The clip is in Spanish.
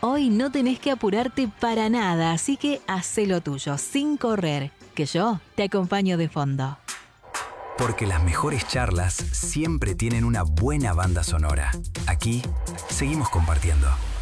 Hoy no tenés que apurarte para nada, así que hacé lo tuyo, sin correr, que yo te acompaño de fondo. Porque las mejores charlas siempre tienen una buena banda sonora. Aquí seguimos compartiendo.